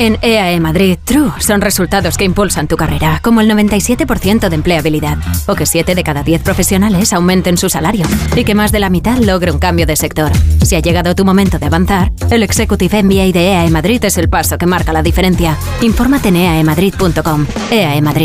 En EAE Madrid, True son resultados que impulsan tu carrera, como el 97% de empleabilidad, o que 7 de cada 10 profesionales aumenten su salario, y que más de la mitad logre un cambio de sector. Si ha llegado tu momento de avanzar, el Executive MBA de EAE Madrid es el paso que marca la diferencia. Infórmate en eaemadrid.com. EAE Madrid.